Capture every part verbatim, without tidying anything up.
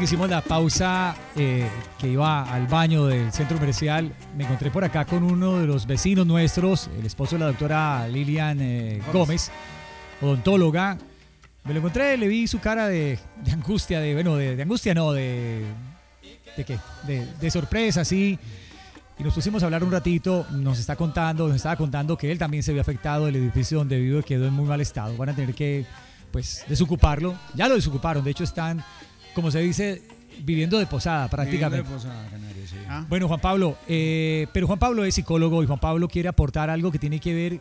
que hicimos la pausa, eh, que iba al baño del centro comercial, me encontré por acá con uno de los vecinos nuestros, el esposo de la doctora Lilian eh, Gómez, odontóloga. Me lo encontré, le vi su cara de, de angustia, de bueno, de, de angustia no, de... ¿De qué? De, de sorpresa, sí. Y nos pusimos a hablar un ratito, nos está contando, nos estaba contando que él también se vio afectado, el edificio donde vive quedó en muy mal estado. Van a tener que, pues, desocuparlo. Ya lo desocuparon, de hecho están, como se dice, viviendo de posada prácticamente. Viviendo de posada, Canario, sí. Ah. Bueno, Juan Pablo, eh, pero Juan Pablo es psicólogo y Juan Pablo quiere aportar algo que tiene que ver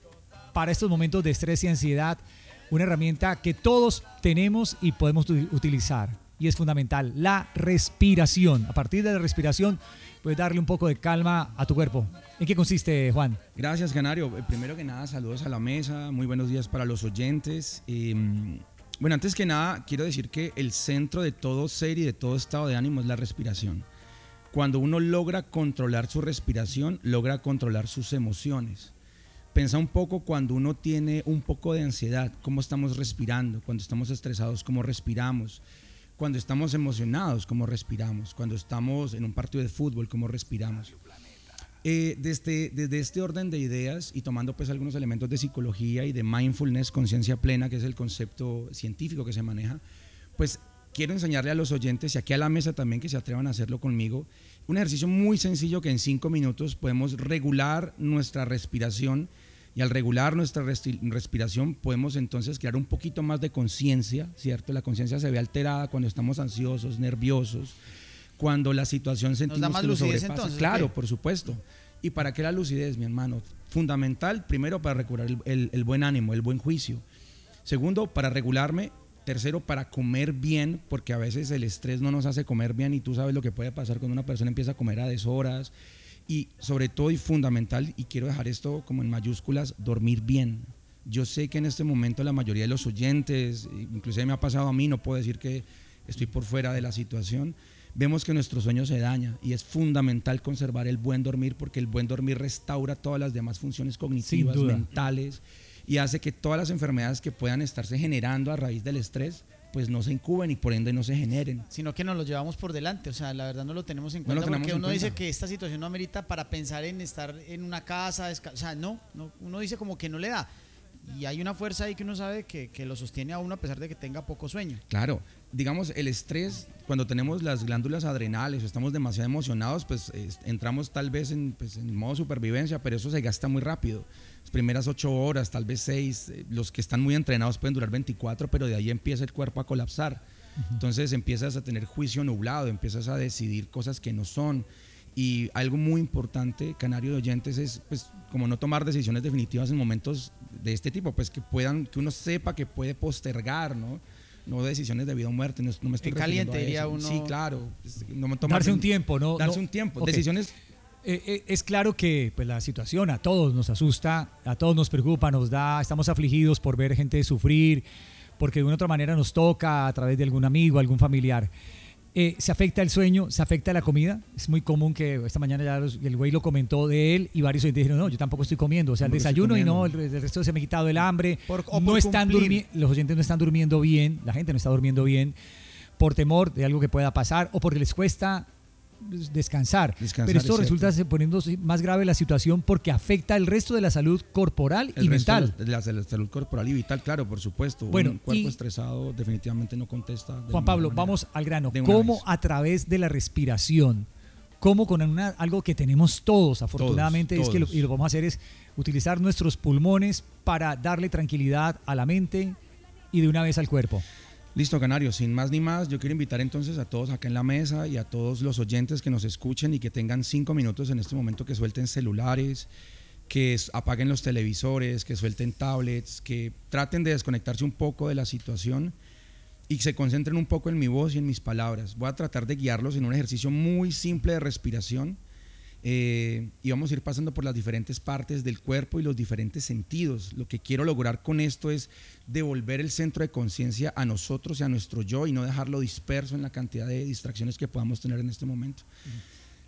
para estos momentos de estrés y ansiedad, una herramienta que todos tenemos y podemos utilizar. Y es fundamental, la respiración. A partir de la respiración puedes darle un poco de calma a tu cuerpo. ¿En qué consiste, Juan? Gracias, Canario. Primero que nada, saludos a la mesa. Muy buenos días para los oyentes. Eh, bueno, antes que nada, quiero decir que el centro de todo ser y de todo estado de ánimo es la respiración. Cuando uno logra controlar su respiración, logra controlar sus emociones. Pensa un poco cuando uno tiene un poco de ansiedad, cómo estamos respirando. Cuando estamos estresados, cómo respiramos. Cuando estamos emocionados, cómo respiramos. Cuando estamos en un partido de fútbol, cómo respiramos. Eh, desde, desde este orden de ideas y tomando pues algunos elementos de psicología y de mindfulness, conciencia plena, que es el concepto científico que se maneja, pues quiero enseñarle a los oyentes y aquí a la mesa también que se atrevan a hacerlo conmigo, un ejercicio muy sencillo que en cinco minutos podemos regular nuestra respiración. Y al regular nuestra respiración podemos entonces crear un poquito más de conciencia, ¿cierto? La conciencia se ve alterada cuando estamos ansiosos, nerviosos, cuando la situación sentimos ¿Nos da más que nos lucidez sobrepasa. entonces? Claro, ¿okay? Por supuesto. ¿Y para qué la lucidez, mi hermano? Fundamental, primero, para recuperar el, el, el buen ánimo, el buen juicio. Segundo, para regularme. Tercero, para comer bien, porque a veces el estrés no nos hace comer bien y tú sabes lo que puede pasar cuando una persona empieza a comer a deshoras. Y sobre todo y fundamental, y quiero dejar esto como en mayúsculas, dormir bien. Yo sé que en este momento la mayoría de los oyentes, inclusive me ha pasado a mí, no puedo decir que estoy por fuera de la situación, vemos que nuestro sueño se daña y es fundamental conservar el buen dormir porque el buen dormir restaura todas las demás funciones cognitivas, mentales y hace que todas las enfermedades que puedan estarse generando a raíz del estrés pues no se incuben y por ende no se generen. Sino que nos lo llevamos por delante, o sea, la verdad no lo tenemos en cuenta, no porque uno cuenta. dice que esta situación no amerita para pensar en estar en una casa, o sea, no, no, uno dice como que no le da. Y hay una fuerza ahí que uno sabe que, que lo sostiene a uno a pesar de que tenga poco sueño. Claro, digamos el estrés, cuando tenemos las glándulas adrenales o estamos demasiado emocionados, pues eh, entramos tal vez en, pues, en modo supervivencia, pero eso se gasta muy rápido. Las primeras ocho horas, tal vez seis, eh, los que están muy entrenados pueden durar veinticuatro, pero de ahí empieza el cuerpo a colapsar. Uh-huh. Entonces empiezas a tener juicio nublado, empiezas a decidir cosas que no son. Y algo muy importante, Canario de oyentes, es pues como no tomar decisiones definitivas en momentos de este tipo, pues que puedan, que uno sepa que puede postergar, ¿no? No decisiones de vida o muerte, no, no me estoy en refiriendo caliente, a diría eso. uno. Sí, claro. Pues, no tomar darse de, un tiempo, ¿no? Darse no, un tiempo, okay. Decisiones. Eh, eh, es claro que pues, la situación a todos nos asusta, a todos nos preocupa, nos da, estamos afligidos por ver gente sufrir, porque de una u otra manera nos toca a través de algún amigo, algún familiar. Eh, ¿Se afecta el sueño? ¿Se afecta la comida? Es muy común que esta mañana ya los, el güey lo comentó de él y varios dijeron, no, yo tampoco estoy comiendo. O sea, el desayuno y no, el, el resto se me ha quitado el hambre. Por, no por están durmiendo, los oyentes no están durmiendo bien, la gente no está durmiendo bien por temor de algo que pueda pasar o porque les cuesta descansar. descansar Pero esto resulta poniendo más grave la situación porque afecta el resto de la salud corporal el y mental. De la, de la salud corporal y vital, claro, por supuesto. Bueno, un cuerpo estresado definitivamente no contesta. Juan Pablo, manera. Vamos al grano. ¿Cómo vez? A través de la respiración? ¿Cómo con una, algo que tenemos todos, afortunadamente, todos, es todos. que lo, y lo vamos a hacer es utilizar nuestros pulmones para darle tranquilidad a la mente y de una vez al cuerpo? Listo, Canario, sin más ni más, yo quiero invitar entonces a todos acá en la mesa y a todos los oyentes que nos escuchen y que tengan cinco minutos en este momento, que suelten celulares, que apaguen los televisores, que suelten tablets, que traten de desconectarse un poco de la situación y se concentren un poco en mi voz y en mis palabras. Voy a tratar de guiarlos en un ejercicio muy simple de respiración. Eh, y vamos a ir pasando por las diferentes partes del cuerpo y los diferentes sentidos. Lo que quiero lograr con esto es devolver el centro de conciencia a nosotros y a nuestro yo y no dejarlo disperso en la cantidad de distracciones que podamos tener en este momento. Uh-huh.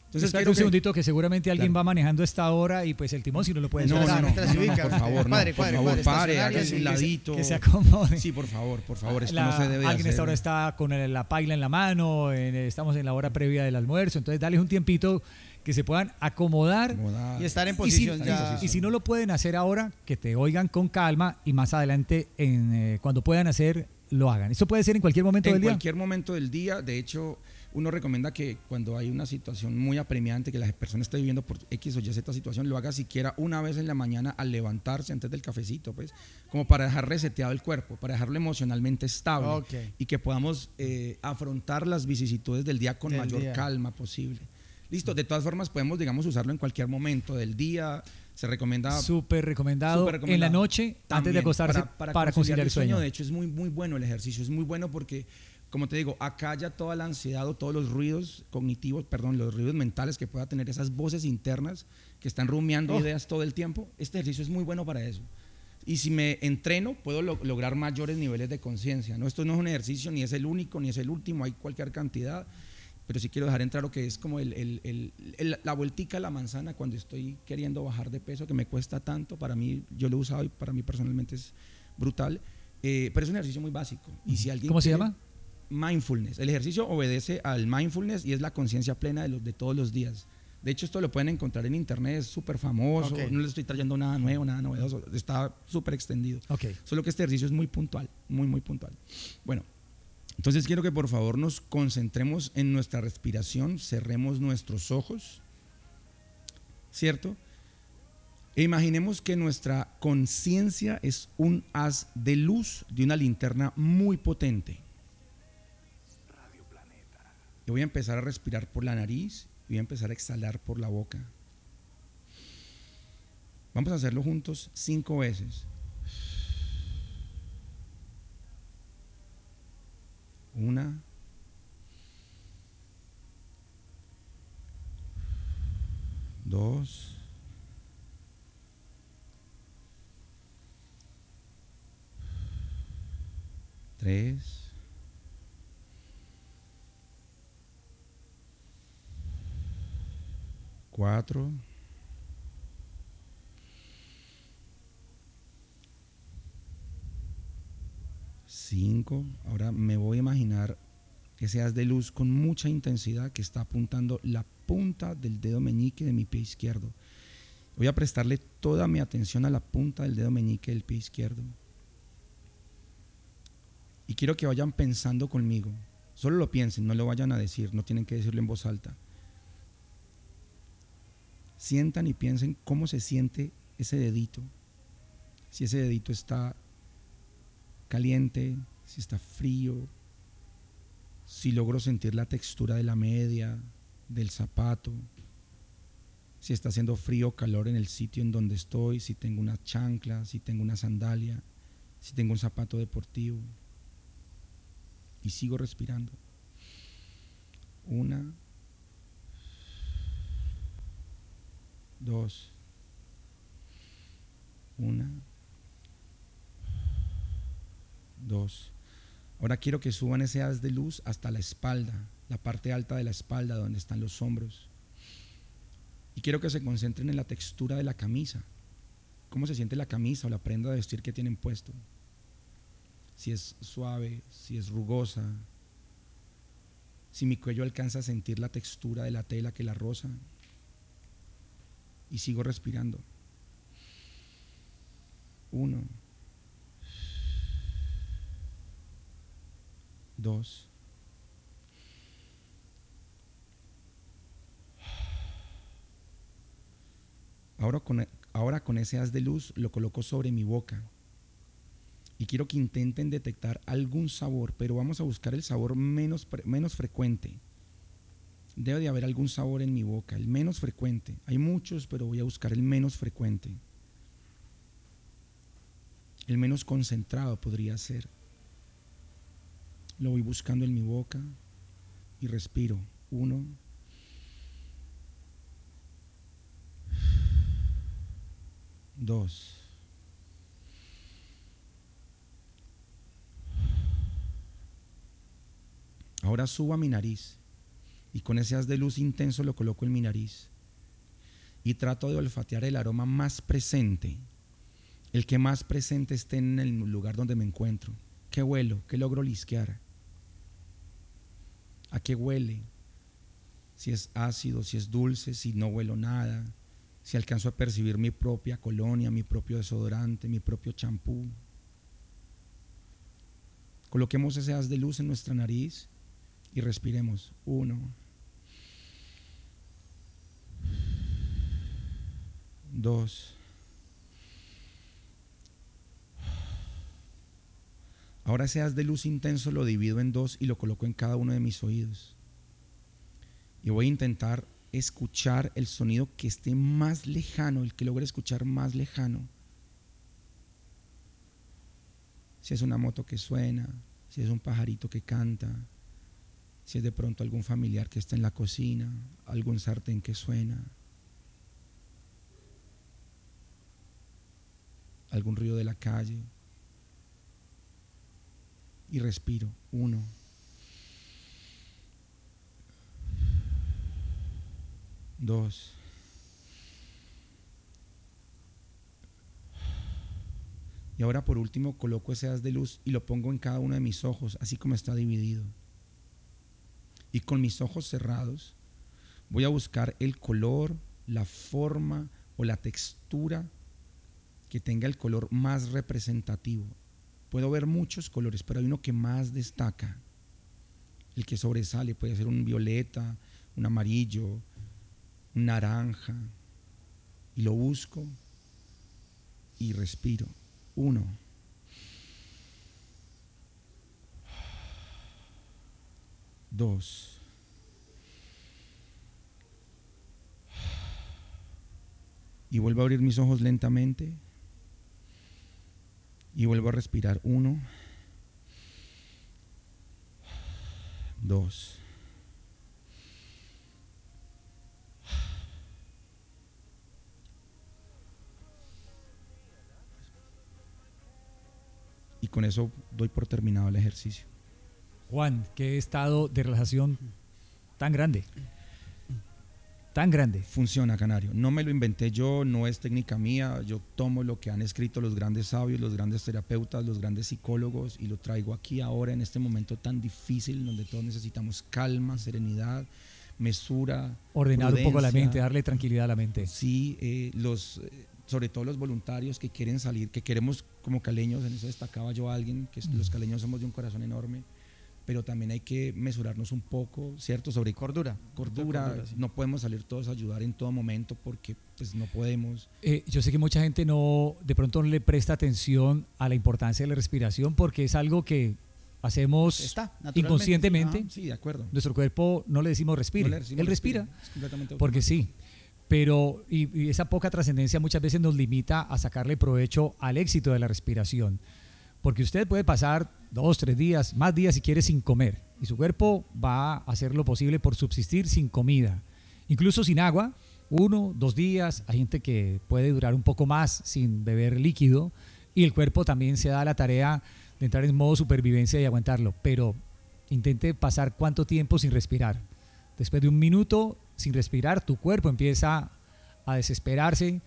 Entonces, Espérate quiero un que- segundito que seguramente alguien Claro. va manejando a esta hora y pues el timón si no lo puede No, soltar. no, no, Mientras se no, no, ubica. por favor, no, Cuadre, por cuadre, favor, cuadre, pare, estacionaria, hágase sí, un que se- ladito. Que se acomode. Sí, por favor, por favor, esto La- no se debe de alguien a esta hacer. hora está con el- la paila en la mano, en- estamos en la hora previa del almuerzo, entonces dale un tiempito que se puedan acomodar. Acomodar. Y estar en Y si, posición ya. y si no lo pueden hacer ahora, que te oigan con calma y más adelante, en, eh, cuando puedan hacer, lo hagan. Esto puede ser en cualquier momento En del día. cualquier momento del día, de hecho, uno recomienda que cuando hay una situación muy apremiante, que la persona esté viviendo por X o Y Z situación, lo haga siquiera una vez en la mañana al levantarse antes del cafecito, pues, como para dejar reseteado el cuerpo, para dejarlo emocionalmente estable Ok. y que podamos eh, afrontar las vicisitudes del día con Del mayor día. calma posible. Listo, de todas formas podemos, digamos, usarlo en cualquier momento del día. Se recomienda Súper recomendado. Súper recomendado. En la noche, antes de También, acostarse, para, conciliar el sueño. De hecho, es muy, muy bueno el ejercicio. Es muy bueno porque, como te digo, acalla toda la ansiedad o todos los ruidos cognitivos, perdón, los ruidos mentales que pueda tener esas voces internas que están rumiando Oh. ideas todo el tiempo. Este ejercicio es muy bueno para eso. Y si me entreno, puedo lo- lograr mayores niveles de conciencia, ¿no? Esto no es un ejercicio, ni es el único, ni es el último, hay cualquier cantidad. Pero sí quiero dejar entrar lo que es como el, el- el- el- la vueltica a la manzana cuando estoy queriendo bajar de peso, que me cuesta tanto. Para mí, yo lo he usado y para mí personalmente es brutal. Eh, pero es un ejercicio muy básico. Y si alguien ¿Cómo se quiere- llama? Mindfulness. El ejercicio obedece al mindfulness y es la conciencia plena de, los, de todos los días. De hecho, esto lo pueden encontrar en internet, es súper famoso. Ok. No les estoy trayendo nada nuevo, nada novedoso. Está súper extendido. Ok. Solo que este ejercicio es muy puntual, muy, muy puntual. Bueno, entonces quiero que por favor nos concentremos en nuestra respiración, cerremos nuestros ojos, ¿cierto? E imaginemos que nuestra conciencia es un haz de luz de una linterna muy potente. Yo voy a empezar a respirar por la nariz y voy a empezar a exhalar por la boca. Vamos a hacerlo juntos cinco veces. Una. Dos. Tres. Cuatro. Cinco. Ahora me voy a imaginar ese haz de luz con mucha intensidad que está apuntando la punta del dedo meñique de mi pie izquierdo. Voy a prestarle toda mi atención a la punta del dedo meñique del pie izquierdo. Y quiero que vayan pensando conmigo. Solo lo piensen, no lo vayan a decir, no tienen que decirlo en voz alta. Sientan y piensen cómo se siente ese dedito. Si ese dedito está caliente, si está frío, si logro sentir la textura de la media, del zapato, si está haciendo frío o calor en el sitio en donde estoy, si tengo una chancla, si tengo una sandalia, si tengo un zapato deportivo. Y sigo respirando. Una, dos, una, dos. Ahora quiero que suban ese haz de luz hasta la espalda, la parte alta de la espalda donde están los hombros. Y quiero que se concentren en la textura de la camisa. ¿Cómo se siente la camisa o la prenda de vestir que tienen puesto? Si es suave, si es rugosa, si mi cuello alcanza a sentir la textura de la tela que la roza. Y sigo respirando. Uno. Dos. Ahora con, ahora con ese haz de luz lo coloco sobre mi boca. Y quiero que intenten detectar algún sabor, pero vamos a buscar el sabor menos, menos frecuente. Debe de haber algún sabor en mi boca, el menos frecuente. Hay muchos, pero voy a buscar el menos frecuente. El menos concentrado podría ser. Lo voy buscando en mi boca y respiro. Uno. Dos. Ahora subo a mi nariz y con ese haz de luz intenso lo coloco en mi nariz y trato de olfatear el aroma más presente, el que más presente esté en el lugar donde me encuentro. ¿Qué huelo? ¿Qué logro lisquear? ¿A qué huele? Si es ácido, si es dulce, si no huelo nada, si alcanzo a percibir mi propia colonia, mi propio desodorante, mi propio champú. Coloquemos ese haz de luz en nuestra nariz y respiremos. Uno, dos. Ahora ese haz de luz intenso lo divido en dos y lo coloco en cada uno de mis oídos. Y voy a intentar escuchar el sonido que esté más lejano, el que logre escuchar más lejano. Si es una moto que suena, si es un pajarito que canta, si es de pronto algún familiar que está en la cocina, algún sartén que suena, algún ruido de la calle. Y respiro. Uno. Dos. Y ahora por último coloco ese haz de luz y lo pongo en cada uno de mis ojos, así como está dividido. Y con mis ojos cerrados voy a buscar el color, la forma o la textura que tenga el color más representativo. Puedo ver muchos colores, pero hay uno que más destaca. El que sobresale puede ser un violeta, un amarillo, un naranja. Y lo busco y respiro. Uno. Dos. Y vuelvo a abrir mis ojos lentamente. Y vuelvo a respirar. Uno. Dos. Y con eso doy por terminado el ejercicio. Juan, qué estado de relajación tan grande. Tan grande. Funciona, Canario. No me lo inventé yo, no es técnica mía. Yo tomo lo que han escrito los grandes sabios, los grandes terapeutas, los grandes psicólogos y lo traigo aquí ahora en este momento tan difícil donde todos necesitamos calma, serenidad, mesura, ordenar prudencia. Un poco la mente, darle tranquilidad a la mente. Sí, eh, los, eh, sobre todo los voluntarios que quieren salir, que queremos como caleños, en eso destacaba yo a alguien, que mm. los caleños somos de un corazón enorme. Pero también hay que mesurarnos un poco, ¿cierto? Sobre cordura. Cordura, cordura sí. No podemos salir todos a ayudar en todo momento porque pues no podemos. Eh, yo sé que mucha gente no, de pronto no le presta atención a la importancia de la respiración porque es algo que hacemos Está, inconscientemente. Ah, sí, de acuerdo. Nuestro cuerpo no le decimos respire, no le decimos él respira, respira porque sí. Pero y, y esa poca trascendencia muchas veces nos limita a sacarle provecho al éxito de la respiración. Porque usted puede pasar dos, tres días, más días si quiere sin comer y su cuerpo va a hacer lo posible por subsistir sin comida, incluso sin agua, uno, dos días. Hay gente que puede durar un poco más sin beber líquido y el cuerpo también se da la tarea de entrar en modo supervivencia y aguantarlo, pero intente pasar cuánto tiempo sin respirar. Después de un minuto sin respirar, tu cuerpo empieza a desesperarse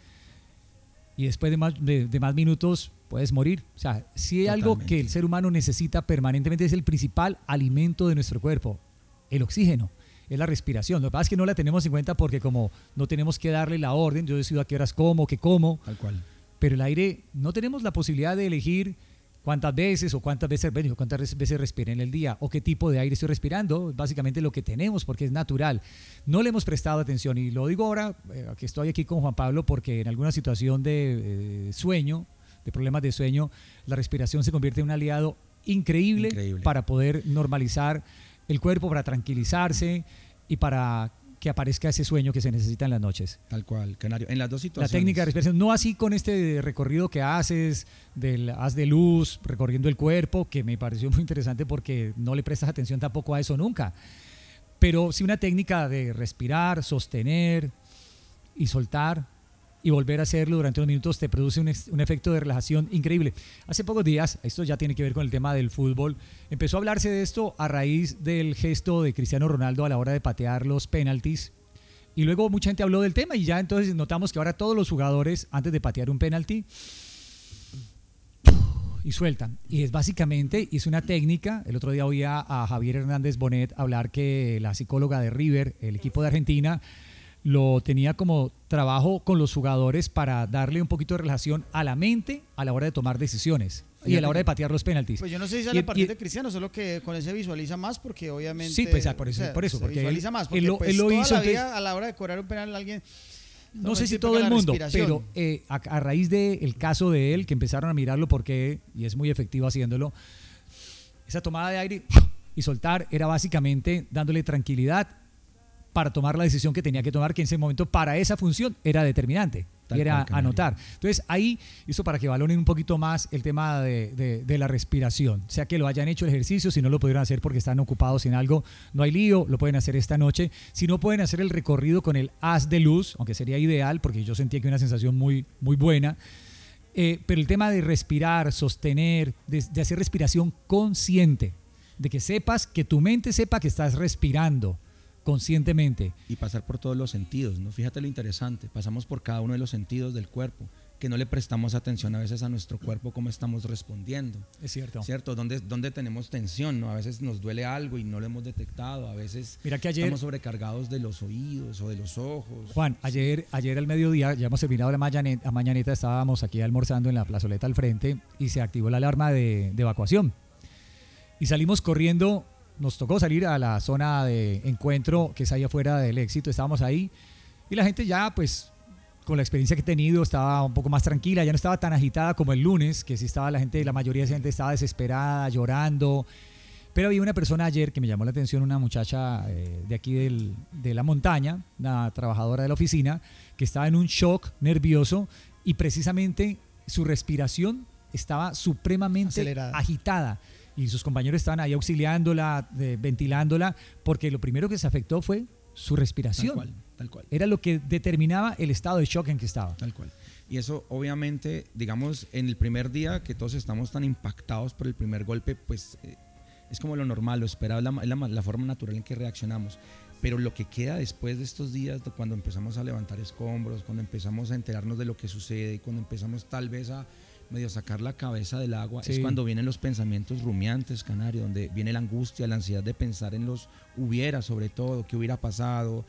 y después de más, de, de más minutos puedes morir. O sea, si hay Totalmente. Algo que el ser humano necesita permanentemente es el principal alimento de nuestro cuerpo, el oxígeno, es la respiración. Lo que pasa es que no la tenemos en cuenta porque como no tenemos que darle la orden, yo decido a qué horas como, qué como, tal cual. Pero el aire, no tenemos la posibilidad de elegir cuántas veces o cuántas veces, cuántas veces respiré en el día o qué tipo de aire estoy respirando, es básicamente lo que tenemos porque es natural. No le hemos prestado atención y lo digo ahora, eh, que estoy aquí con Juan Pablo, porque en alguna situación de eh, sueño, de problemas de sueño, la respiración se convierte en un aliado increíble, increíble para poder normalizar el cuerpo, para tranquilizarse y para que aparezca ese sueño que se necesita en las noches. Tal cual, Canario. En las dos situaciones. La técnica de respiración, no así con este recorrido que haces del haz de luz, recorriendo el cuerpo, que me pareció muy interesante porque no le prestas atención tampoco a eso nunca. Pero sí una técnica de respirar, sostener y soltar y volver a hacerlo durante unos minutos te produce un, un efecto de relajación increíble. Hace pocos días, esto ya tiene que ver con el tema del fútbol, empezó a hablarse de esto a raíz del gesto de Cristiano Ronaldo a la hora de patear los penaltis. Y luego mucha gente habló del tema y ya entonces notamos que ahora todos los jugadores, antes de patear un penalti, y sueltan. Y es básicamente, es una técnica. El otro día oía a Javier Hernández Bonet hablar que la psicóloga de River, el equipo de Argentina, lo tenía como trabajo con los jugadores para darle un poquito de relajación a la mente a la hora de tomar decisiones y a la hora de patear los penaltis. Pues yo no sé si sale a partir de Cristiano, solo que con ese visualiza más porque obviamente... Sí, pues por eso, o sea, por eso se porque visualiza él, más, porque él lo, pues, él lo toda hizo la entonces, vida a la hora de cobrar un penal alguien... No sé si todo el mundo, pero eh, a, a raíz del caso de él, que empezaron a mirarlo porque, y es muy efectivo haciéndolo, esa tomada de aire y soltar era básicamente dándole tranquilidad para tomar la decisión que tenía que tomar, que en ese momento para esa función era determinante, y era anotar. Entonces ahí, eso para que valoren un poquito más el tema de, de, de la respiración, sea que lo hayan hecho el ejercicio, si no lo pudieron hacer porque están ocupados en algo, no hay lío, lo pueden hacer esta noche. Si no, pueden hacer el recorrido con el haz de luz, aunque sería ideal porque yo sentía que una sensación muy, muy buena. Eh, pero el tema de respirar, sostener, de, de hacer respiración consciente, de que sepas, que tu mente sepa que estás respirando conscientemente. Y pasar por todos los sentidos, ¿no? Fíjate lo interesante, pasamos por cada uno de los sentidos del cuerpo, que no le prestamos atención a veces a nuestro cuerpo, cómo estamos respondiendo. Es cierto. ¿Cierto? ¿Dónde, dónde tenemos tensión, ¿no? A veces nos duele algo y no lo hemos detectado, a veces Mira que ayer, estamos sobrecargados de los oídos o de los ojos. Juan, ayer, ayer al mediodía, ya hemos terminado la mañaneta, mañaneta, estábamos aquí almorzando en la plazoleta al frente y se activó la alarma de, de evacuación. Y salimos corriendo. Nos tocó salir a la zona de encuentro que es ahí afuera del Éxito, estábamos ahí y la gente ya pues con la experiencia que he tenido estaba un poco más tranquila, ya no estaba tan agitada como el lunes, que sí estaba la gente, la mayoría de la gente estaba desesperada, llorando, pero había una persona ayer que me llamó la atención, una muchacha eh, de aquí del, de la montaña, una trabajadora de la oficina, que estaba en un shock nervioso y precisamente su respiración estaba supremamente acelerada, agitada. Y sus compañeros estaban ahí auxiliándola, de, ventilándola, porque lo primero que se afectó fue su respiración. Tal cual, tal cual. Era lo que determinaba el estado de shock en que estaba. Tal cual. Y eso obviamente, digamos, en el primer día que todos estamos tan impactados por el primer golpe, pues eh, es como lo normal, lo esperado, es la, la, la forma natural en que reaccionamos. Pero lo que queda después de estos días, de cuando empezamos a levantar escombros, cuando empezamos a enterarnos de lo que sucede, cuando empezamos tal vez a medio sacar la cabeza del agua, sí, es cuando vienen los pensamientos rumiantes, Canario, donde viene la angustia, la ansiedad de pensar en los hubiera, sobre todo, qué hubiera pasado.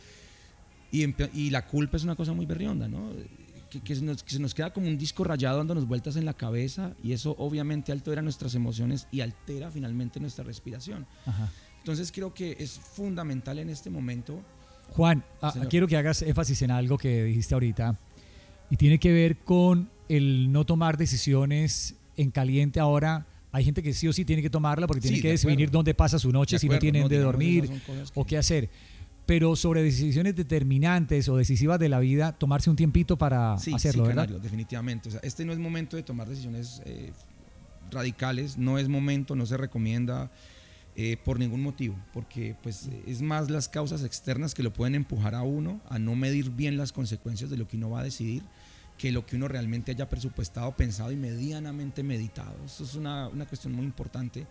Y, y la culpa es una cosa muy berrionda, ¿no? Que, que, se nos, que se nos queda como un disco rayado dándonos vueltas en la cabeza y eso obviamente altera nuestras emociones y altera finalmente nuestra respiración. Ajá. Entonces creo que es fundamental en este momento. Juan, a, quiero que hagas énfasis en algo que dijiste ahorita y tiene que ver con el no tomar decisiones en caliente ahora. Hay gente que sí o sí tiene que tomarla porque tiene sí, que de definir dónde pasa su noche, de si acuerdo, no tienen no, de dormir o qué hacer. Pero sobre decisiones determinantes o decisivas de la vida, tomarse un tiempito para sí, hacerlo, sí, ¿verdad? Canario, definitivamente. O sea, este no es momento de tomar decisiones eh, radicales, no es momento, no se recomienda eh, por ningún motivo, porque pues es más las causas externas que lo pueden empujar a uno a no medir bien las consecuencias de lo que uno va a decidir, que lo que uno realmente haya presupuestado, pensado y medianamente meditado. Eso es una, una cuestión muy importante,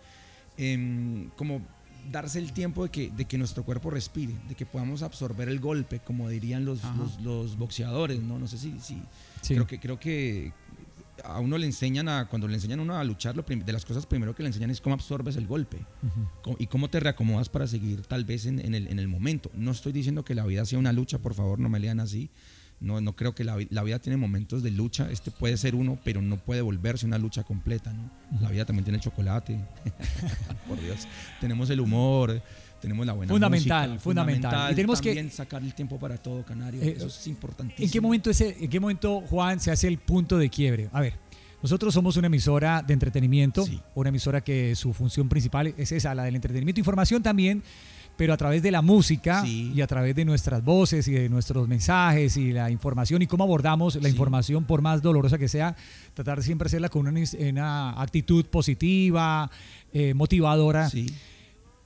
eh, como darse el tiempo de que, de que nuestro cuerpo respire, de que podamos absorber el golpe, como dirían los, los, los boxeadores, ¿no? No sé si, si sí. creo que creo que a uno le enseñan a, cuando le enseñan a uno a luchar, lo prim, de las cosas primero que le enseñan es cómo absorbes el golpe, uh-huh. cómo, y cómo te reacomodas para seguir tal vez en, en, el, en el momento. No estoy diciendo que la vida sea una lucha, por favor, no me lean así. No, no creo que la, la vida tiene momentos de lucha, este puede ser uno, pero no puede volverse una lucha completa, ¿no? Uh-huh. La vida también tiene el chocolate, por Dios. Tenemos el humor, tenemos la buena fundamental, música. Fundamental, fundamental. Y tenemos también que sacar el tiempo para todo, Canario, eh, eso es importantísimo. ¿En qué momento ese, en qué momento, Juan, se hace el punto de quiebre? A ver, nosotros somos una emisora de entretenimiento, sí. una emisora que su función principal es esa, la del entretenimiento, información también, pero a través de la música sí. y a través de nuestras voces y de nuestros mensajes y la información y cómo abordamos la sí. información, por más dolorosa que sea, tratar de siempre hacerla con una, una actitud positiva, eh, motivadora. Sí.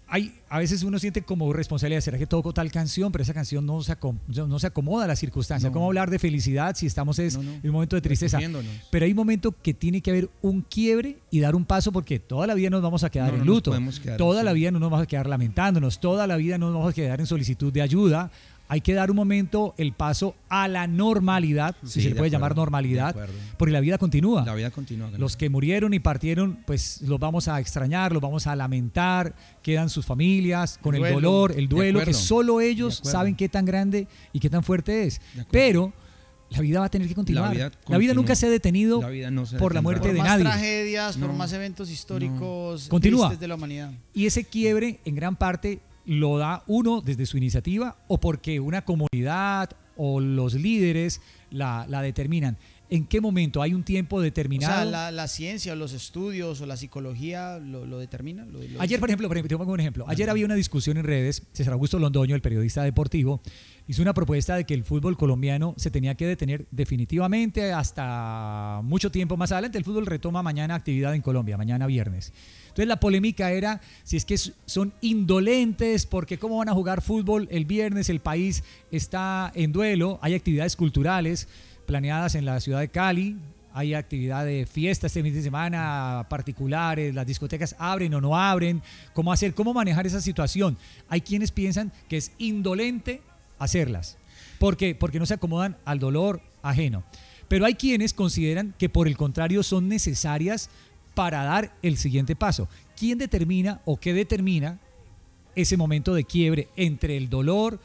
hay, a veces uno siente como responsabilidad, ¿será que toco tal canción? Pero esa canción no se, acom no se acomoda a la circunstancia. No. ¿Cómo hablar de felicidad si estamos es, no, no. en un momento de tristeza? Pero hay un momento que tiene que haber un quiebre y dar un paso, porque toda la vida nos vamos a quedar no, en no luto. Quedar, toda sí. la vida no nos vamos a quedar lamentándonos, toda la vida no nos vamos a quedar en solicitud de ayuda. Hay que dar un momento el paso a la normalidad, sí, si se le puede acuerdo, llamar normalidad, porque la vida continúa. La vida continúa. Claro. Los que murieron y partieron, pues los vamos a extrañar, los vamos a lamentar, quedan sus familias con el, el dolor, el duelo, que solo ellos saben qué tan grande y qué tan fuerte es. Pero la vida va a tener que continuar. La vida, la vida nunca se ha detenido la no se por la muerte por de más nadie. Tragedias, no. Por más eventos históricos no. Continúa. tristes de la humanidad. Y ese quiebre, en gran parte, lo da uno desde su iniciativa o porque una comunidad o los líderes la, la determinan. ¿En qué momento hay un tiempo determinado? O sea, la, la ciencia o los estudios o la psicología lo, lo determinan. Lo, lo Ayer, por ejemplo, por ejemplo, te pongo un ejemplo. Ayer había una discusión en redes. César Augusto Londoño, el periodista deportivo, hizo una propuesta de que el fútbol colombiano se tenía que detener definitivamente hasta mucho tiempo más adelante. El fútbol retoma mañana actividad en Colombia, mañana viernes. Entonces la polémica era si es que son indolentes, porque cómo van a jugar fútbol el viernes, el país está en duelo, hay actividades culturales planeadas en la ciudad de Cali, hay actividad de fiestas este fin de semana particulares, las discotecas abren o no abren, cómo hacer, cómo manejar esa situación. Hay quienes piensan que es indolente hacerlas, porque, porque no se acomodan al dolor ajeno, pero hay quienes consideran que por el contrario son necesarias para dar el siguiente paso. ¿Quién determina o qué determina ese momento de quiebre entre el dolor,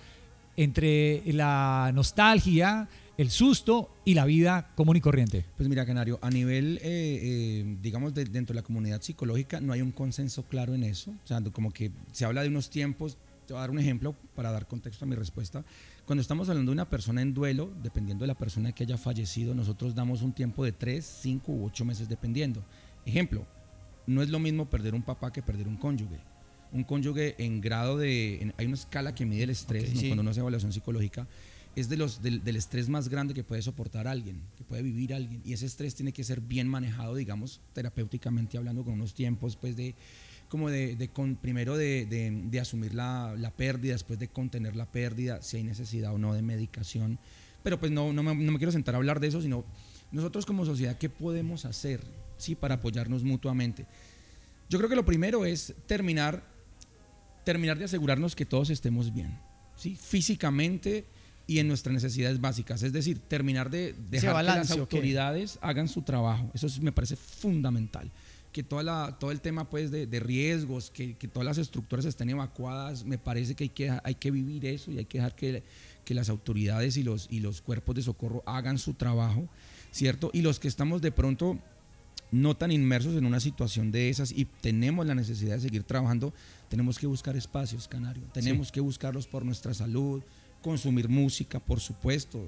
entre la nostalgia, el susto y la vida común y corriente? Pues mira, Canario, a nivel, eh, eh, digamos, de, dentro de la comunidad psicológica no hay un consenso claro en eso. O sea, como que se habla de unos tiempos. Te voy a dar un ejemplo para dar contexto a mi respuesta. Cuando estamos hablando de una persona en duelo, dependiendo de la persona que haya fallecido, nosotros damos un tiempo de tres, cinco u ocho meses dependiendo. Ejemplo, no es lo mismo perder un papá que perder un cónyuge. Un cónyuge en grado de... En, hay una escala que mide el estrés, okay, ¿no? Sí. Cuando uno hace evaluación psicológica, es de los, del, del estrés más grande que puede soportar alguien, que puede vivir alguien. Y ese estrés tiene que ser bien manejado, digamos, terapéuticamente hablando, con unos tiempos, pues, de... como de, de con, primero de, de, de asumir la, la pérdida, después de contener la pérdida, si hay necesidad o no de medicación. Pero pues no, no, me, no me quiero sentar a hablar de eso, sino nosotros como sociedad, ¿qué podemos hacer, sí, para apoyarnos mutuamente? Yo creo que lo primero es terminar, terminar de asegurarnos que todos estemos bien, ¿sí? Físicamente y en nuestras necesidades básicas. Es decir, terminar de dejar balance, que las autoridades ¿qué? hagan su trabajo. Eso me parece fundamental. Que toda la, todo el tema pues de, de riesgos, que, que todas las estructuras estén evacuadas, me parece que hay que, hay que vivir eso y hay que dejar que, que las autoridades y los, y los cuerpos de socorro hagan su trabajo, ¿cierto? Y los que estamos de pronto no tan inmersos en una situación de esas y tenemos la necesidad de seguir trabajando, tenemos que buscar espacios, Canario, tenemos sí. que buscarlos por nuestra salud, consumir música, por supuesto.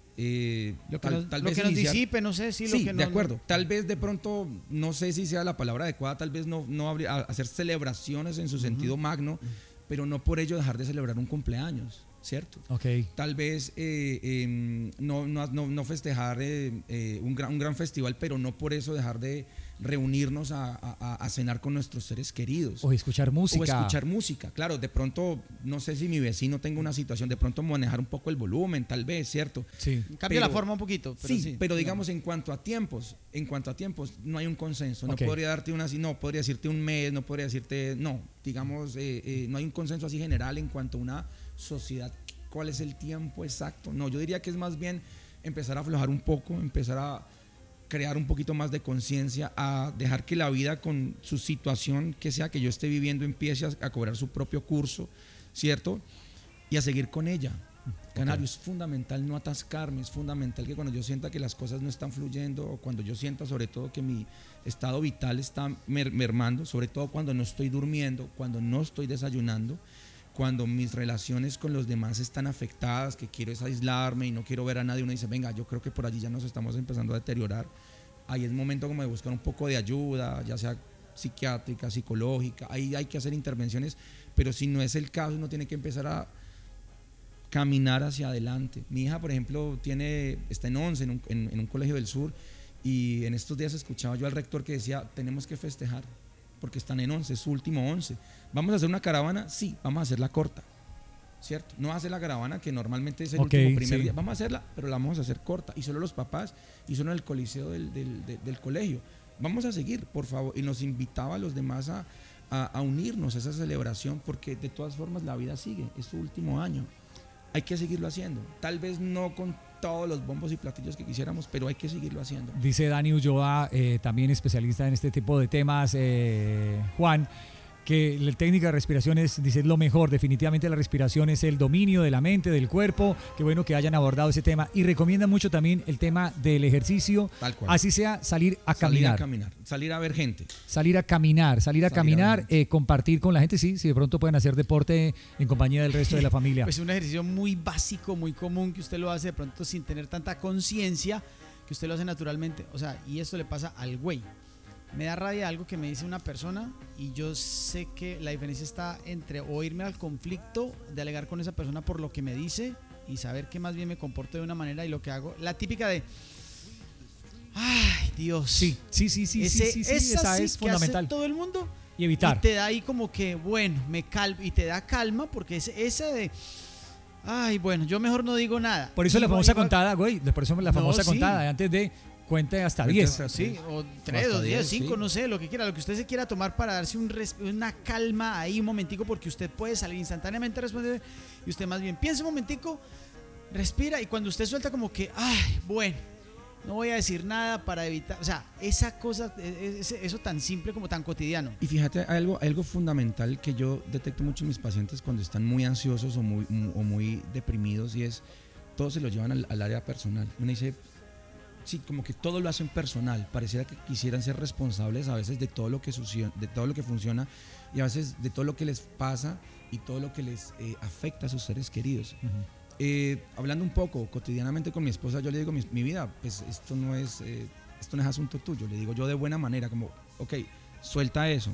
Eh, lo que tal, nos, tal lo vez que nos iniciar, disipe, no sé si sí, lo que de no, acuerdo, tal vez de pronto no sé si sea la palabra adecuada, tal vez no, no habría, hacer celebraciones en su uh-huh. sentido magno, uh-huh. pero no por ello dejar de celebrar un cumpleaños, ¿cierto? Okay. Tal vez eh, eh, no, no, no festejar eh, eh, un, gran, un gran festival, pero no por eso dejar de reunirnos a, a, a cenar con nuestros seres queridos. O escuchar música. O escuchar música, claro, de pronto, no sé si mi vecino tenga una situación, de pronto manejar un poco el volumen, tal vez, ¿cierto? Sí. Cambia la forma un poquito. Pero sí, sí, pero digamos en cuanto a tiempos, en cuanto a tiempos, no hay un consenso, no okay. podría darte una así, no, podría decirte un mes, no podría decirte, no, digamos, eh, eh, no hay un consenso así general en cuanto a una sociedad, cuál es el tiempo exacto, no, yo diría que es más bien empezar a aflojar un poco, empezar a crear un poquito más de conciencia, a dejar que la vida con su situación que sea que yo esté viviendo empiece a, a cobrar su propio curso, ¿cierto? Y a seguir con ella. Canario, okay. es fundamental no atascarme, es fundamental que cuando yo sienta que las cosas no están fluyendo, o cuando yo sienta sobre todo que mi estado vital está mer- mermando, sobre todo cuando no estoy durmiendo, cuando no estoy desayunando, cuando mis relaciones con los demás están afectadas, que quiero es aislarme y no quiero ver a nadie, uno dice, venga, yo creo que por allí ya nos estamos empezando a deteriorar, ahí es momento como de buscar un poco de ayuda, ya sea psiquiátrica, psicológica, ahí hay que hacer intervenciones, pero si no es el caso, uno tiene que empezar a caminar hacia adelante. Mi hija, por ejemplo, tiene, está en once en un, en, en un colegio del sur, y en estos días escuchaba yo al rector que decía, tenemos que festejar, porque están en once, es su último once. ¿Vamos a hacer una caravana? Sí, vamos a hacerla corta, ¿cierto? No hacer la caravana que normalmente es el okay, último primer sí. día. Vamos a hacerla, pero la vamos a hacer corta. Y solo los papás, y solo en el coliseo del, del, del, del colegio. Vamos a seguir, por favor. Y nos invitaba a los demás a, a, a unirnos a esa celebración, porque de todas formas la vida sigue, es su último año. Hay que seguirlo haciendo. Tal vez no con todos los bombos y platillos que quisiéramos, pero hay que seguirlo haciendo. Dice Dani Ulloa, eh, también especialista en este tipo de temas, eh, Juan, que la técnica de respiración es, dice, es lo mejor. Definitivamente la respiración es el dominio de la mente, del cuerpo. Qué bueno que hayan abordado ese tema. Y recomienda mucho también el tema del ejercicio. Tal cual. Así sea, salir a Salir caminar. a caminar, salir a ver gente. Salir a caminar, salir a Salir caminar, a ver eh, compartir con la gente, sí, si de pronto pueden hacer deporte en compañía del resto de la familia. Pues un ejercicio muy básico, muy común, que usted lo hace de pronto sin tener tanta conciencia, que usted lo hace naturalmente. O sea, y esto le pasa al güey. Me da rabia algo que me dice una persona y yo sé que la diferencia está entre o irme al conflicto de alegar con esa persona por lo que me dice y saber que más bien me comporto de una manera y lo que hago. La típica de, ay, Dios. Sí, sí, sí, sí, Ese, sí, sí, sí, esa esa sí es que fundamental. hace todo el mundo. Y evitar. Y te da ahí como que, bueno, me calma, y te da calma porque ese, ese de, ay, bueno, yo mejor no digo nada. Por eso la Igual- famosa igual- contada, güey, por eso la No, famosa sí. contada, de antes de cuente hasta Cuente diez. hasta- Sí, o tres, hasta dos, diez, diez, cinco, sí. no sé, lo que quiera, lo que usted se quiera tomar para darse un res- una calma ahí un momentico, porque usted puede salir instantáneamente a responder y usted más bien piensa un momentico, respira y cuando usted suelta como que, ay, bueno, no voy a decir nada para evitar, o sea, esa cosa, e- e- eso tan simple como tan cotidiano. Y fíjate, hay algo, algo fundamental que yo detecto mucho en mis pacientes cuando están muy ansiosos o muy, o muy deprimidos, y es, todos se lo llevan al, al área personal. Uno dice, sí, como que todo lo hacen personal, pareciera que quisieran ser responsables a veces de todo lo que sucede, de todo lo que funciona, y a veces de todo lo que les pasa y todo lo que les eh, afecta a sus seres queridos. Ujú. Eh, hablando un poco cotidianamente con mi esposa, yo le digo, mi, mi vida, pues esto no es eh, esto no es asunto tuyo, le digo yo de buena manera, como, ok, suelta eso.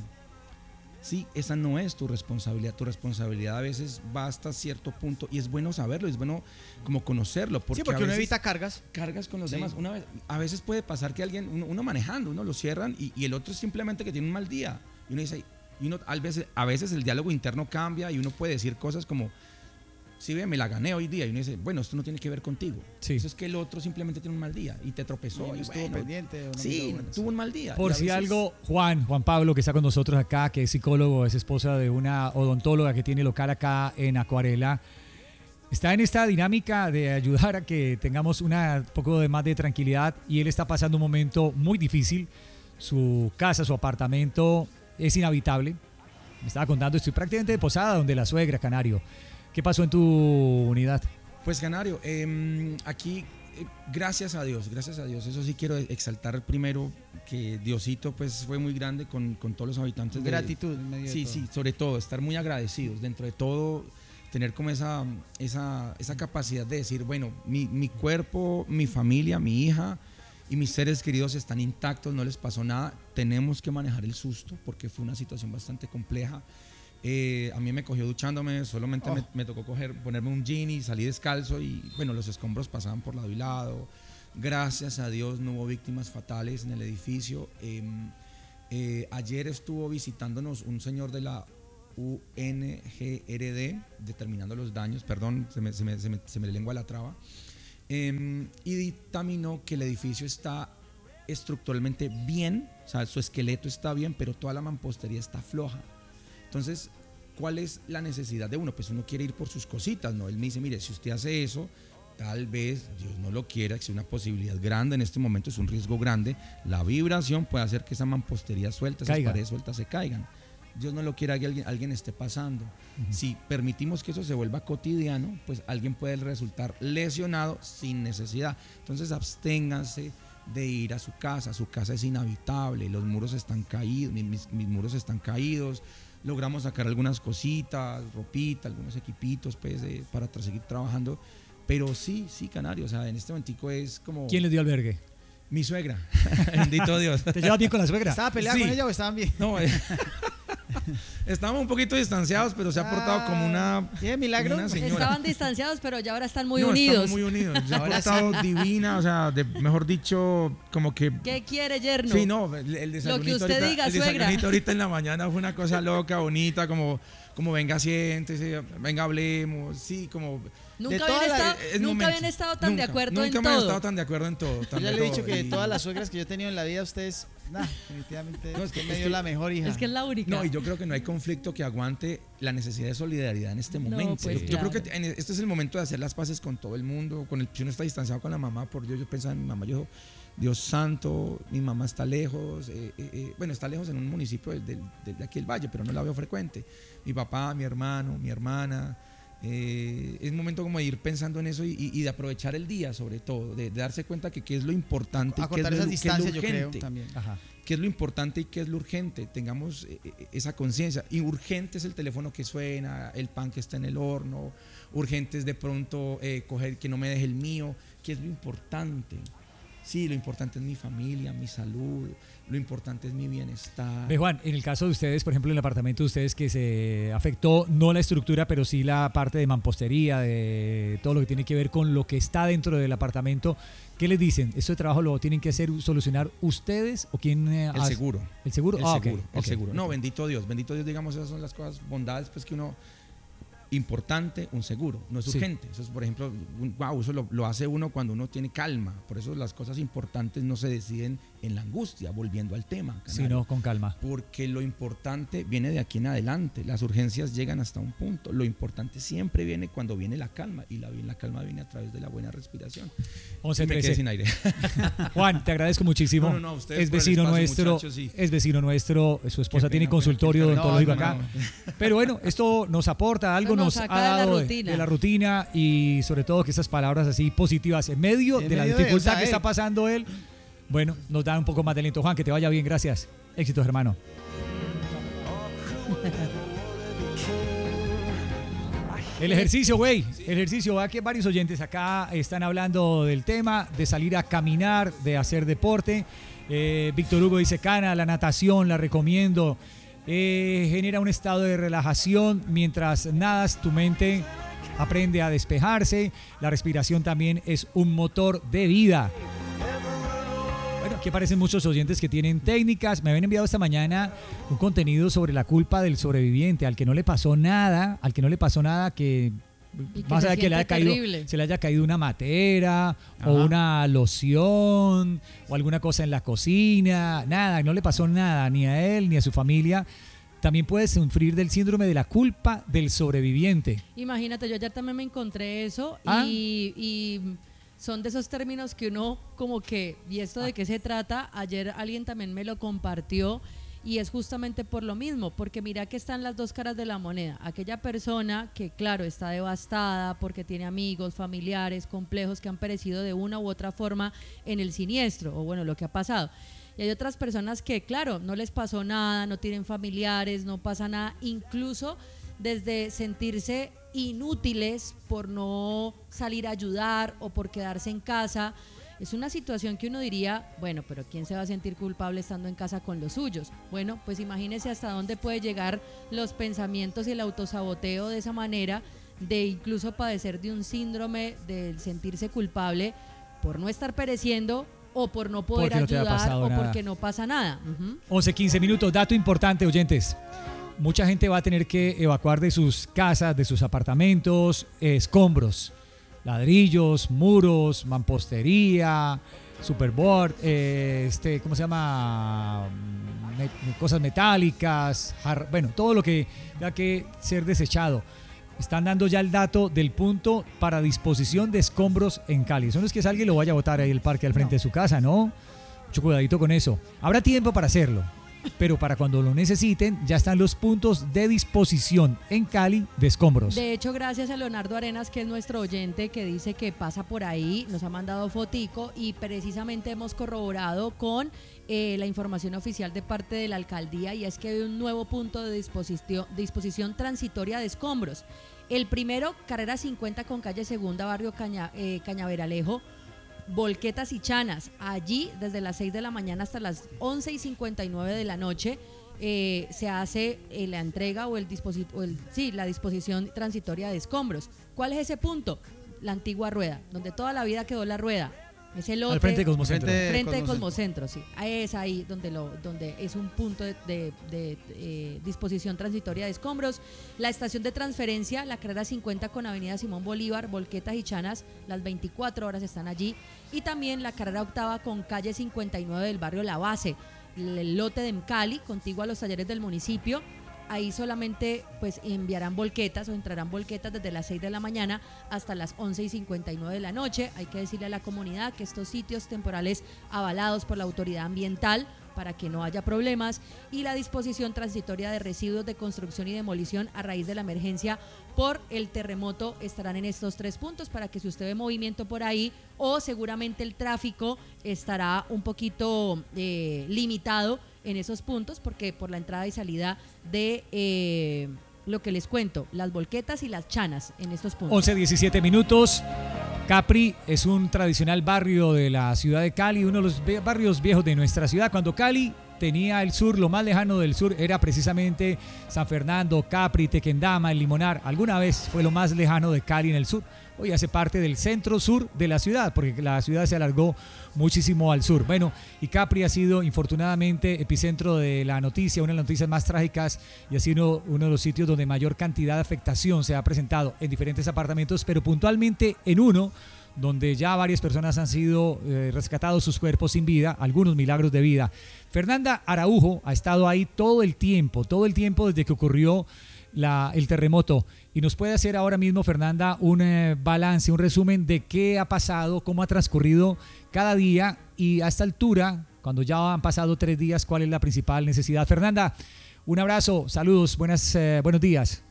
Sí, esa no es tu responsabilidad, tu responsabilidad a veces va hasta cierto punto, y es bueno saberlo, es bueno como conocerlo, porque, Sí, porque a uno veces evita cargas. cargas con los Sí. demás. Una vez, a veces puede pasar que alguien, uno, uno manejando, uno lo cierran y, y el otro es simplemente que tiene un mal día, y uno dice, y uno, a veces, a veces el diálogo interno cambia y uno puede decir cosas como, sí, ve, me la gané hoy día, y uno dice, bueno, esto no tiene que ver contigo. Sí. Eso es que el otro simplemente tiene un mal día y te tropezó. No, y estuvo bueno, pendiente. o no sí, miró, bueno, tuvo un mal día. Por Y a si veces- algo, Juan, Juan Pablo, que está con nosotros acá, que es psicólogo, es esposa de una odontóloga que tiene local acá en Acuarela, está en esta dinámica de ayudar a que tengamos una poco de más de tranquilidad, y él está pasando un momento muy difícil. Su casa, su apartamento es inhabitable. Me estaba contando, estoy prácticamente de posada donde la suegra, Canario. ¿Qué pasó en tu unidad? Pues Canario, eh, aquí, eh, gracias a Dios, gracias a Dios, eso sí quiero exaltar primero, que Diosito pues fue muy grande con, con todos los habitantes. de- Gratitud en medio de Sí, todo. sí, sobre todo, estar muy agradecidos, dentro de todo, tener como esa, esa, esa capacidad de decir, bueno, mi, mi cuerpo, mi familia, mi hija y mis seres queridos están intactos, no les pasó nada, tenemos que manejar el susto porque fue una situación bastante compleja. Eh, a mí me cogió duchándome, solamente Oh. me, me tocó coger, ponerme un jean y salí descalzo, y bueno, los escombros pasaban por lado y lado. Gracias a Dios no hubo víctimas fatales en el edificio. Eh, eh, ayer estuvo visitándonos un señor de la U N G R D, determinando los daños, perdón, se me, se me, se me, se me lengua la traba, eh, y dictaminó que el edificio está estructuralmente bien, o sea, su esqueleto está bien, pero toda la mampostería está floja. Entonces, ¿cuál es la necesidad de uno? Pues uno quiere ir por sus cositas, ¿no? Él me dice, mire, si usted hace eso, tal vez, Dios no lo quiera, que sea una posibilidad grande, en este momento es un riesgo grande, la vibración puede hacer que esa mampostería suelta, esas Caiga. paredes sueltas se caigan. Dios no lo quiera que alguien, alguien esté pasando. Uh-huh. Si permitimos que eso se vuelva cotidiano, pues alguien puede resultar lesionado sin necesidad. Entonces, absténganse de ir a su casa, su casa es inhabitable, los muros están caídos, mis, mis muros están caídos. Logramos sacar algunas cositas, ropita, algunos equipitos pues, eh, para tra- seguir trabajando. Pero sí, sí, Canario, o sea, en este momentico es como... ¿Quién les dio albergue? Mi suegra, bendito Dios. ¿Te llevas bien con la suegra? ¿Estaba peleada Sí. con ella o estaban bien? No, eh, Estábamos un poquito distanciados, pero se ha portado como una, ¿Qué milagro? como una señora. Estaban distanciados, pero ya ahora están muy No, unidos. estamos muy unidos. Se ha portado divina, o sea, de, mejor dicho, como que... ¿Qué quiere, yerno? Sí, no, el, el desayunito, usted ahorita, diga, el suegra. desayunito ahorita en la mañana fue una cosa loca, bonita, como, como venga, siéntese, venga, hablemos, sí, como... Nunca, de habían toda la- estado, es nunca momento. habían estado tan Nunca, de acuerdo nunca en hemos todo. estado tan de acuerdo en todo. Yo tan ya de le he dicho todo, que de y- todas las suegras que yo he tenido en la vida, ustedes, nah, definitivamente, No, es que- usted me es dio que- la mejor hija. Es que es la única. No, y yo creo que no hay conflicto que aguante la necesidad de solidaridad en este momento. pues, yo claro. creo que en- este es el momento de hacer las paces con todo el mundo. Con el, si uno está distanciado con la mamá, por Dios, yo pensaba en mi mamá, yo, Dios santo, mi mamá está lejos. Eh, eh, eh, bueno, está lejos en un municipio de, de- de- de aquí el Valle, pero no la veo frecuente. Mi papá, mi hermano, mi hermana. Eh, es momento como de ir pensando en eso y, y- y de aprovechar el día, sobre todo, de, de darse cuenta que qué es lo importante, y qué es Acortar lo, esas qué es lo distancias, yo creo, urgente. también. Ajá. Qué es lo importante y qué es lo urgente. Tengamos eh, eh, esa conciencia. Y urgente es el teléfono que suena, el pan que está en el horno. Urgente es de pronto eh, coger que no me deje el mío. ¿Qué es lo importante? Sí, lo importante es mi familia, mi salud. Lo importante es mi bienestar. Ve, Juan, en el caso de ustedes, por ejemplo, en el apartamento de ustedes que se afectó no la estructura, pero sí la parte de mampostería, de todo lo que tiene que ver con lo que está dentro del apartamento, ¿qué les dicen? ¿Eso de trabajo lo tienen que hacer, solucionar ustedes o quién? eh, El hace? seguro. ¿El seguro? El Ah, ok, seguro, el ok, seguro. No, ok. bendito Dios, bendito Dios, digamos, esas son las cosas, bondades, pues que uno, importante, un seguro, no es Sí. urgente. Eso es, por ejemplo, un, wow, eso lo, lo hace uno cuando uno tiene calma. Por eso las cosas importantes no se deciden en la angustia, volviendo al tema. Sí, Canario. no, con calma. Porque lo importante viene de aquí en adelante. Las urgencias llegan hasta un punto. Lo importante siempre viene cuando viene la calma. Y la, la calma viene a través de la buena respiración. once Y me quedé trece. sin aire. Juan, te agradezco muchísimo. No, no, no, ustedes es por el vecino espacio, nuestro, muchachos, sí. es vecino nuestro, su esposa Qué tiene pena, consultorio qué pena. odontológico No, acá. no. Pero bueno, esto nos aporta algo, Esto nos nos, saca ha de la dado de, rutina. de la rutina y sobre todo que esas palabras así positivas en medio En de la medio de, dificultad o sea, que eh. está pasando él, bueno, nos da un poco más de aliento. Juan, que te vaya bien, gracias. Éxitos, hermano. El ejercicio, güey, el ejercicio, va que varios oyentes acá están hablando del tema, de salir a caminar, de hacer deporte. Eh, Víctor Hugo dice, Cana, la natación, la recomiendo. Eh, genera un estado de relajación mientras nadas, tu mente aprende a despejarse. La respiración también es un motor de vida. Bueno, aquí aparecen muchos oyentes que tienen técnicas. Me habían enviado esta mañana un contenido sobre la culpa del sobreviviente, al que no le pasó nada, al que no le pasó nada, que Y que más se allá de que le haya siente caído, terrible. se le haya caído una matera Ajá. o una loción o alguna cosa en la cocina, nada, no le pasó nada ni a él ni a su familia. También puede sufrir del síndrome de la culpa del sobreviviente. Imagínate, yo ayer también me encontré eso Ah. y, y son de esos términos que uno como que, ¿y esto de qué se trata? Ayer alguien también me lo compartió y es justamente por lo mismo, porque mira que están las dos caras de la moneda. Aquella persona que, claro, está devastada porque tiene amigos, familiares, complejos que han perecido de una u otra forma en el siniestro, o bueno, lo que ha pasado. Y hay otras personas que, claro, no les pasó nada, no tienen familiares, no pasa nada, incluso desde sentirse inútiles por no salir a ayudar o por quedarse en casa. Es una situación que uno diría, bueno, pero ¿quién se va a sentir culpable estando en casa con los suyos? Bueno, pues imagínese hasta dónde puede llegar los pensamientos y el autosaboteo de esa manera, de incluso padecer de un síndrome del sentirse culpable por no estar pereciendo o por no poder Porque no te ha ayudar pasado o nada. porque no pasa nada. Ujú. once, quince minutos, dato importante, oyentes. Mucha gente va a tener que evacuar de sus casas, de sus apartamentos, eh, escombros, ladrillos, muros, mampostería, superboard, eh, este, ¿cómo se llama? Me- cosas metálicas, jar- bueno, todo lo que tenga que ser desechado. Están dando ya el dato del punto para disposición de escombros en Cali. Eso no es que salga y lo vaya a botar ahí el parque al frente de su casa, ¿no? Mucho cuidadito con eso. Habrá tiempo para hacerlo, pero para cuando lo necesiten ya están los puntos de disposición en Cali de escombros. De hecho, gracias a Leonardo Arenas, que es nuestro oyente, que dice que pasa por ahí, nos ha mandado fotico y precisamente hemos corroborado con eh, la información oficial de parte de la alcaldía, y es que hay un nuevo punto de disposición, disposición transitoria de escombros. El primero, carrera cincuenta con calle Segunda, barrio Caña, eh, Cañaveralejo, Volquetas y Chanas. Allí, desde las seis de la mañana hasta las once y cincuenta y nueve de la noche, eh, se hace eh, la entrega o el dispositivo, el, sí, la disposición transitoria de escombros. ¿Cuál es ese punto? La antigua rueda, donde toda la vida quedó la rueda. Ese lote, al frente de Cosmocentro. Frente- frente de Cosmocentro. Cosmocentro, sí. Es ahí donde lo, donde es un punto de, de- de, eh, disposición transitoria de escombros. La estación de transferencia, la carrera cincuenta con Avenida Simón Bolívar, Volquetas y Chanas, las veinticuatro horas están allí. Y también la carrera octava con calle cincuenta y nueve del barrio La Base, el lote de Mcali, contiguo a los talleres del municipio. Ahí solamente pues enviarán volquetas o entrarán volquetas desde las seis de la mañana hasta las once y cincuenta y nueve de la noche. Hay que decirle a la comunidad que estos sitios temporales avalados por la autoridad ambiental para que no haya problemas, y la disposición transitoria de residuos de construcción y demolición a raíz de la emergencia por el terremoto estarán en estos tres puntos para que si usted ve movimiento por ahí, o seguramente el tráfico estará un poquito eh, limitado en esos puntos, porque por la entrada y salida de eh, lo que les cuento, las volquetas y las chanas en estos puntos. once diecisiete minutos. Capri es un tradicional barrio de la ciudad de Cali, uno de los ve- barrios viejos de nuestra ciudad. Cuando Cali tenía el sur, lo más lejano del sur era precisamente San Fernando, Capri, Tequendama, el Limonar. Alguna vez fue lo más lejano de Cali en el sur. Hoy hace parte del centro sur de la ciudad, porque la ciudad se alargó muchísimo al sur. Bueno, y Capri ha sido infortunadamente epicentro de la noticia, una de las noticias más trágicas, y ha sido uno de los sitios donde mayor cantidad de afectación se ha presentado en diferentes apartamentos, pero puntualmente en uno donde ya varias personas han sido eh, rescatados sus cuerpos sin vida, algunos milagros de vida. Fernanda Araujo ha estado ahí todo el tiempo, todo el tiempo desde que ocurrió la, el terremoto. Y nos puede hacer ahora mismo, Fernanda, un eh, balance, un resumen de qué ha pasado, cómo ha transcurrido cada día, y a esta altura, cuando ya han pasado tres días, cuál es la principal necesidad. Fernanda, un abrazo, saludos, buenas, eh, buenos días.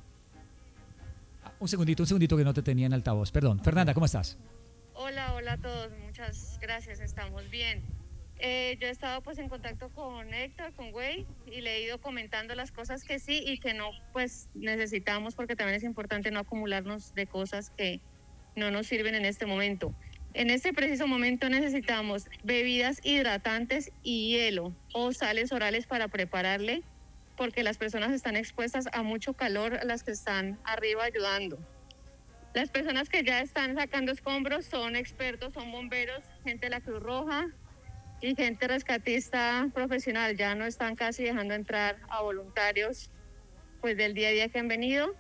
Un segundito, un segundito que no te tenía en altavoz. Perdón. Fernanda, ¿cómo estás? Hola, hola a todos, muchas gracias, estamos bien. Eh, yo he estado pues en contacto con Héctor, con Güey, y le he ido comentando las cosas que sí y que no pues necesitamos, porque también es importante no acumularnos de cosas que no nos sirven en este momento. En este preciso momento necesitamos bebidas hidratantes y hielo o sales orales para prepararle, porque las personas están expuestas a mucho calor, las que están arriba ayudando. Las personas que ya están sacando escombros son expertos, son bomberos, gente de la Cruz Roja y gente rescatista profesional. Ya no están casi dejando entrar a voluntarios pues del día a día que han venido.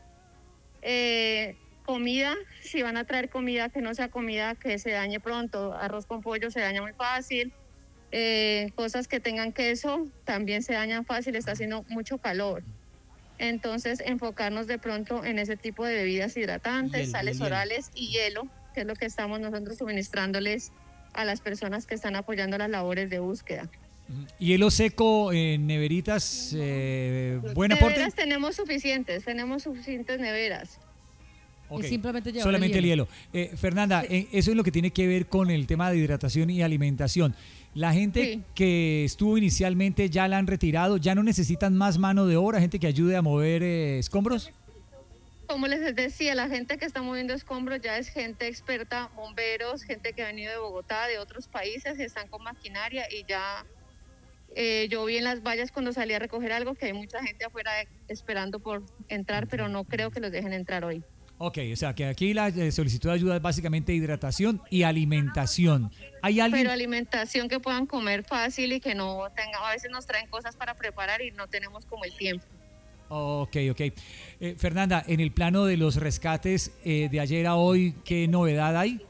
Eh, comida, si van a traer comida, que no sea comida que se dañe pronto. Arroz con pollo se daña muy fácil. Eh, cosas que tengan queso también se dañan fácil, está haciendo mucho calor. Entonces, enfocarnos de pronto en ese tipo de bebidas hidratantes, Hielo, sales hielo. orales y hielo, que es lo que estamos nosotros suministrándoles a las personas que están apoyando las labores de búsqueda. Hielo seco en neveritas, eh, buen aporte. Neveras tenemos suficientes, tenemos suficientes neveras. Ok. Y simplemente llevar Solamente el el hielo. Eh, Fernanda, eh, eso es lo que tiene que ver con el tema de hidratación y alimentación. La gente Sí. que estuvo inicialmente ya la han retirado, ya no necesitan más mano de obra, gente que ayude a mover eh, escombros. Como les decía, la gente que está moviendo escombros ya es gente experta, bomberos, gente que ha venido de Bogotá, de otros países, y están con maquinaria y ya eh, yo vi en las vallas cuando salí a recoger algo que hay mucha gente afuera esperando por entrar, pero no creo que los dejen entrar hoy. Ok, o sea que aquí la eh, solicitud de ayuda es básicamente hidratación y alimentación. ¿Hay alguien? Pero alimentación que puedan comer fácil y que no tengan, a veces nos traen cosas para preparar y no tenemos como el tiempo. Ok, ok. Eh, Fernanda, en el plano de los rescates eh, de ayer a hoy, ¿qué novedad hay?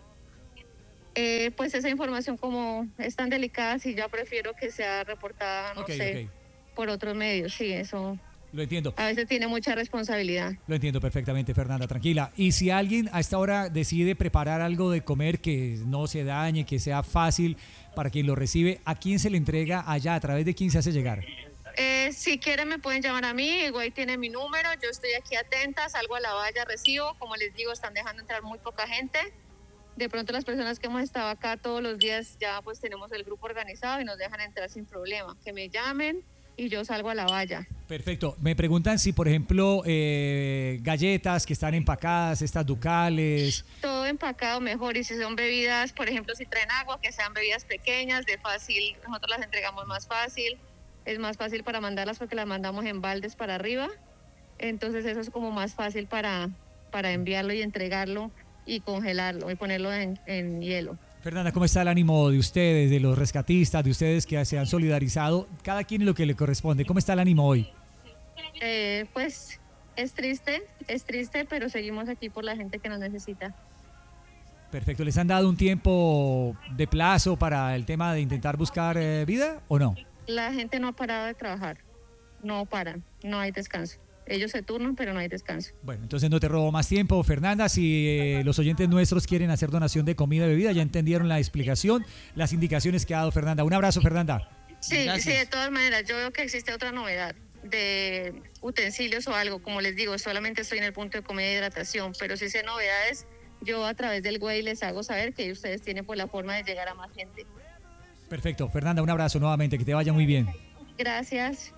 Eh, pues esa información como es tan delicada, sí ya prefiero que sea reportada, no Ok, sé, ok. por otros medios, sí, eso Lo entiendo. a veces tiene mucha responsabilidad. Lo entiendo perfectamente, Fernanda, tranquila. Y si alguien a esta hora decide preparar algo de comer que no se dañe, que sea fácil para quien lo recibe, ¿a quién se le entrega allá? ¿A través de quién se hace llegar? Eh, si quieren me pueden llamar a mí, igual tiene mi número, yo estoy aquí atenta, salgo a la valla, recibo, como les digo, están dejando entrar muy poca gente. De pronto las personas que hemos estado acá todos los días ya pues tenemos el grupo organizado y nos dejan entrar sin problema. Que me llamen y yo salgo a la valla. Perfecto. Me preguntan si, por ejemplo, eh, galletas que están empacadas, estas ducales. Todo empacado mejor, y si son bebidas, por ejemplo, si traen agua, que sean bebidas pequeñas, de fácil, nosotros las entregamos más fácil. es más fácil para mandarlas porque las mandamos en baldes para arriba. Entonces eso es como más fácil para, para enviarlo y entregarlo y congelarlo y ponerlo en, en hielo. Fernanda, ¿cómo está el ánimo de ustedes, de los rescatistas, de ustedes que se han solidarizado? Cada quien en lo que le corresponde. ¿Cómo está el ánimo hoy? Eh, pues es triste, es triste, pero seguimos aquí por la gente que nos necesita. Perfecto. ¿Les han dado un tiempo de plazo para el tema de intentar buscar eh, vida o no? La gente no ha parado de trabajar, no paran, no hay descanso. Ellos se turnan, pero no hay descanso. Bueno, entonces no te robo más tiempo. Fernanda, si eh, los oyentes nuestros quieren hacer donación de comida y bebida, ya entendieron la explicación, las indicaciones que ha dado Fernanda. Un abrazo, Fernanda. Sí, Gracias. sí, de todas maneras, yo veo que existe otra novedad de utensilios o algo. Como les digo, solamente estoy en el punto de comida e hidratación, pero si sé novedades, yo a través del güey les hago saber que ustedes tienen pues la forma de llegar a más gente. Perfecto. Fernanda, un abrazo nuevamente, que te vaya muy bien. Gracias.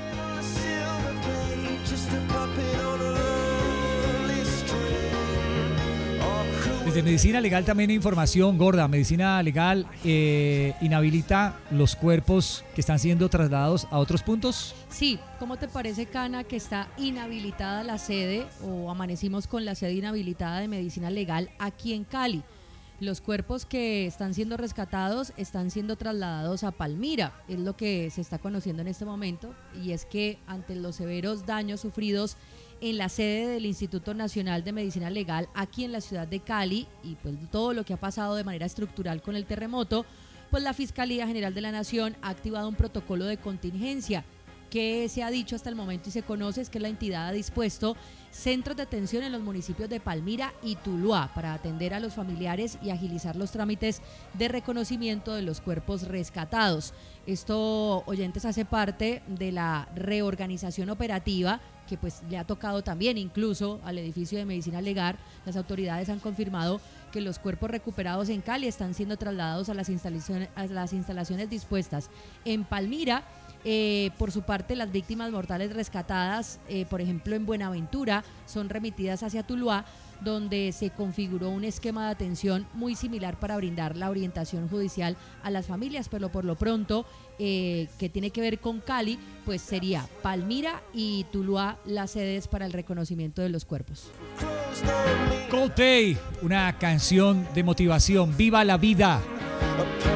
Desde Medicina Legal también hay información gorda. Medicina Legal eh, inhabilita los cuerpos que están siendo trasladados a otros puntos. Sí, ¿cómo te parece, Cana, que está inhabilitada la sede o amanecimos con la sede inhabilitada de Medicina Legal aquí en Cali? Los cuerpos que están siendo rescatados están siendo trasladados a Palmira, es lo que se está conociendo en este momento, y es que ante los severos daños sufridos en la sede del Instituto Nacional de Medicina Legal aquí en la ciudad de Cali y pues todo lo que ha pasado de manera estructural con el terremoto, pues la Fiscalía General de la Nación ha activado un protocolo de contingencia. Que se ha dicho hasta el momento y se conoce es que la entidad ha dispuesto centros de atención en los municipios de Palmira y Tuluá para atender a los familiares y agilizar los trámites de reconocimiento de los cuerpos rescatados. Esto, oyentes, hace parte de la reorganización operativa que pues le ha tocado también incluso al edificio de Medicina Legal. Las autoridades han confirmado que los cuerpos recuperados en Cali están siendo trasladados a las instalaciones, a las instalaciones dispuestas en Palmira. Eh, por su parte, las víctimas mortales rescatadas, eh, por ejemplo en Buenaventura, son remitidas hacia Tuluá, donde se configuró un esquema de atención muy similar para brindar la orientación judicial a las familias, pero por lo pronto, eh, que tiene que ver con Cali, pues sería Palmira y Tuluá las sedes para el reconocimiento de los cuerpos. Coldplay, una canción de motivación. ¡Viva la vida!